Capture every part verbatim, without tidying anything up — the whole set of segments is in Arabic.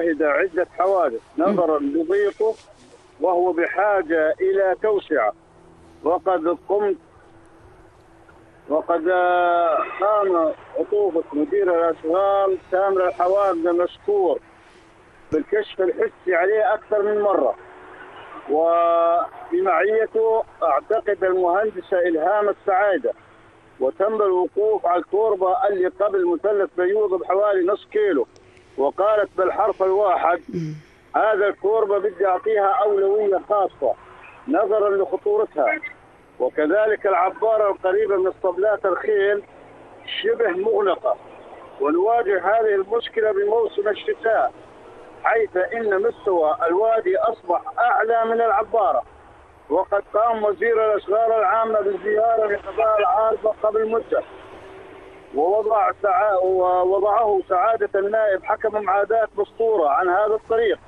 شهد عدة حوادث نظرا لضيقه وهو بحاجة إلى توسعة، وقد قمت وقد قام عطوفة مدير الأشغال تامر الحوادث المشكور بالكشف الحسي عليه أكثر من مرة، وبمعيته أعتقد المهندسة إلهام السعادة، وتم الوقوف على الكوربة اللي قبل مثلث بيوض بحوالي نص كيلو، وقالت بالحرف الواحد هذا الكوربة بدي أعطيها أولوية خاصة نظرا لخطورتها. وكذلك العبارة القريبة من اسطبلات الخيل شبه مغلقة، ونواجه هذه المشكلة بموسم الشتاء، حيث إن مستوى الوادي أصبح أعلى من العبارة. وقد قام وزير الأشغال العامة بالزيارة لقضاء العارضة قبل مدة، ووضع سع... ووضعه سعادة النائب حكم معاداة مسطورة عن هذا الطريق،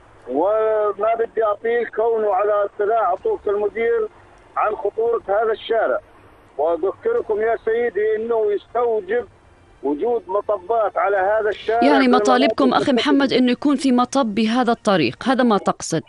وما بدي أطيل كونه على اطلاع عطوفة المدير عن خطورة هذا الشارع. وأذكركم يا سيدي أنه يستوجب وجود مطبات على هذا الشارع. يعني مطالبكم أخي محمد أنه يكون في مطب بهذا الطريق، هذا ما تقصد،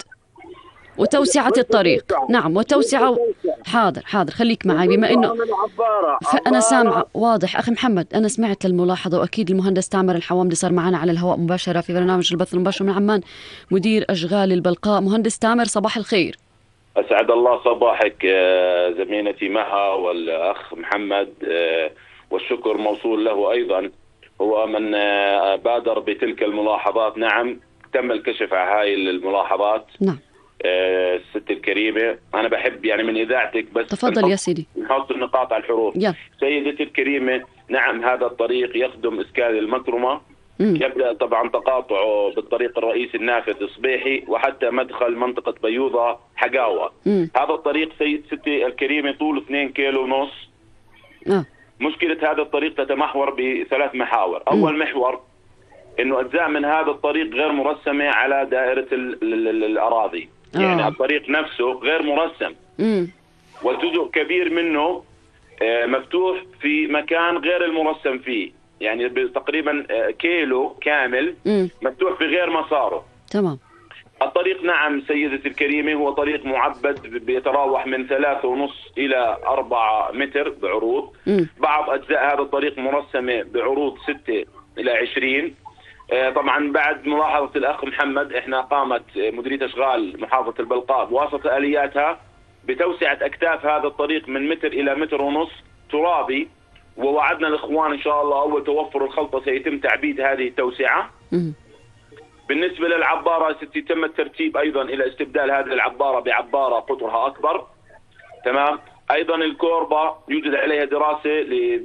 وتوسعة الطريق. نعم، وتوسعة. حاضر حاضر خليك معي بما أنه فأنا سامعة واضح أخي محمد، أنا سمعت الملاحظة، وأكيد المهندس تامر الحوامدي صار معنا على الهواء مباشرة في برنامج البث المباشر من عمان، مدير أشغال البلقاء. مهندس تامر صباح الخير. أسعد الله صباحك زميلتي مها والأخ محمد، والشكر موصول له أيضا، هو من بادر بتلك الملاحظات. نعم تم الكشف عن هاي الملاحظات. نعم الست الكريمة، أنا بحب يعني من إذاعتك بس تفضل يا سيدي نحط النقاط على الحروف. يا. سيدتي الكريمة، نعم هذا الطريق يخدم إسكان المكرمة، مم. يبدأ طبعا تقاطعه بالطريق الرئيسي النافذ صبيحي وحتى مدخل منطقة بيوضة حقاوة. مم. هذا الطريق سيد ستي الكريمة طول اثنين كيلو ونص. آه. مشكلة هذا الطريق تتمحور بثلاث محاور. مم. أول محور إنه أجزاء من هذا الطريق غير مرسمة على دائرة ال ال ال الأراضي. آه. يعني الطريق نفسه غير مرسم. مم. وجزء كبير منه آه مفتوح في مكان غير المرسم فيه، يعني تقريبا كيلو كامل مم. مفتوح في غير مساره. تمام. الطريق نعم سيدتي الكريمة هو طريق معبد بيتراوح من ثلاثة ونص إلى أربعة متر بعروض. مم. بعض أجزاء هذا الطريق مرسمة بعروض ستة إلى عشرين. طبعا بعد ملاحظة الأخ محمد، إحنا قامت مديرية أشغال محافظة البلقاء بواسطة آلياتها بتوسعة أكتاف هذا الطريق من متر إلى متر ونص ترابي، ووعدنا الإخوان إن شاء الله أول توفر الخلطة سيتم تعبيد هذه التوسعة. م- بالنسبة للعبارة ستي تم الترتيب أيضا إلى استبدال هذه العبارة بعبارة قطرها أكبر. تمام. أيضا الكوربة يوجد عليها دراسة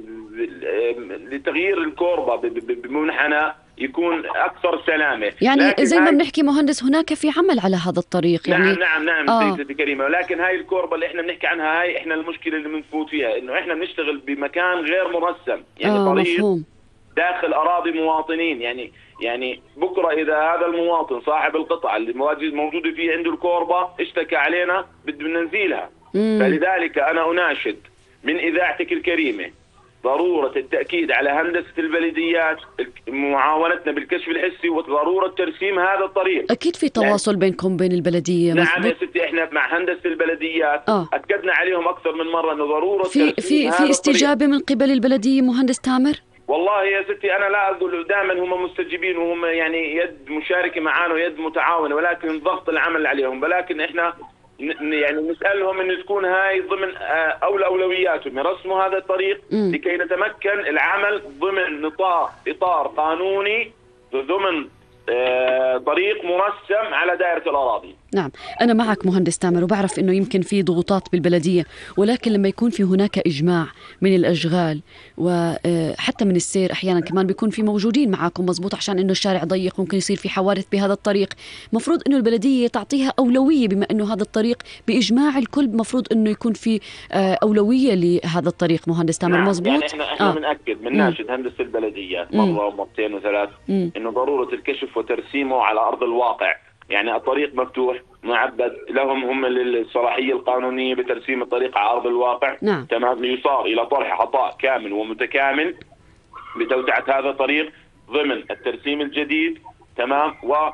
لتغيير الكوربة بمنحنى يكون أكثر سلامة. يعني زي ما بنحكي مهندس هناك في عمل على هذا الطريق. يعني نعم نعم نعم آه. سيدتي الكريمة، ولكن هاي الكوربة اللي احنا بنحكي عنها هاي احنا المشكلة اللي بنفوت فيها انه احنا بنشتغل بمكان غير مرسم، يعني آه طريق مفهوم. داخل أراضي مواطنين. يعني يعني بكرة إذا هذا المواطن صاحب القطعة اللي موجودة فيه عنده الكوربة اشتكى علينا بدنا ننزيلها. مم. فلذلك أنا أناشد من إذاعتك الكريمة ضرورة التأكيد على هندسة البلديات، معاونتنا بالكشف الحسي، وضرورة ترسيم هذا الطريق. أكيد في تواصل نعم. بينكم بين البلدية. نعم يا ستي، احنا مع هندسة البلديات آه. أكدنا عليهم أكثر من مرة أنه ضرورة في في في استجابة من قبل البلدية مهندس تامر؟ والله يا ستي أنا لا أقول، دائما هم مستجيبين وهم يعني يد مشاركة معانا ويد متعاونة، ولكن ضغط العمل عليهم. ولكن احنا يعني نسألهم أن تكون هاي ضمن أول أولوياتهم رسموا هذا الطريق م. لكي نتمكن العمل ضمن نطاق إطار قانوني ضمن آه طريق مرسم على دائرة الأراضي. نعم أنا معك مهندس تامر، وبعرف أنه يمكن في ضغوطات بالبلدية، ولكن لما يكون في هناك إجماع من الأشغال وحتى من السير أحيانا كمان بيكون في موجودين معاكم مزبوط، عشان أنه الشارع ضيق ممكن يصير في حوادث بهذا الطريق، مفروض أنه البلدية تعطيها أولوية، بما أنه هذا الطريق بإجماع الكل مفروض أنه يكون في أولوية لهذا الطريق. مهندس تامر نعم. مزبوط. يعني إحنا, إحنا آه. بنأكد من ناشد هندسة البلديات مرة ومرتين وثلاث أنه ضرورة الكشف وترسيمه على أرض الواقع. يعني الطريق مفتوح معبد لهم هم للصلاحية القانونية بترسيم الطريق على أرض الواقع. نعم. تمام. ليصار إلى طرح عطاء كامل ومتكامل بتوسعة هذا الطريق ضمن الترسيم الجديد. تمام. و